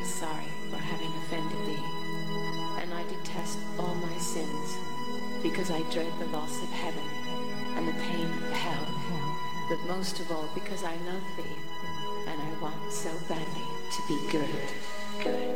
very sorry for having offended thee, and I detest all my sins, because I dread the loss of heaven and the pain of hell, but most of all because I love thee, and I want so badly to be good.